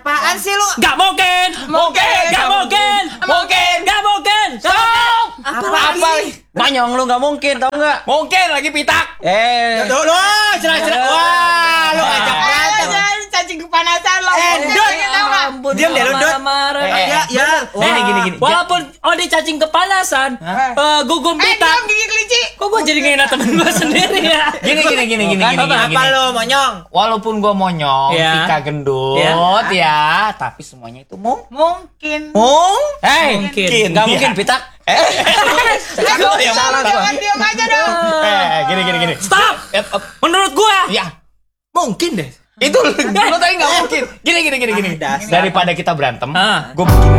Apaan sih lu? Gak mungkin. Gak mungkin. Gak mungkin. Stop. Apa? Monyong lu nggak mungkin, tau nggak? Mungkin lagi pitak. Dulu, jelas-jelas. Wah, lu ngajak berantem. Cacing kepanasan lo. Diam deh lu, Dot. Ya. Gini. Walaupun Odi cacing kepanasan, gugum pitak. Gigi kelinci. Kok gue jadi ngena temen gue sendiri ya? Gini. Apa lu, monyong? Walaupun gua monyong, Ya. Tika gendut, ya, tapi semuanya itu Mungkin. Mungkin. nggak mungkin pitak. Jangan diam aja dong. Gini. Stop. Menurut gue. Ya, Mungkin deh. itu lu tadi nggak mungkin. Gini. Dasar. Daripada kita berantem, Ah. gue bikin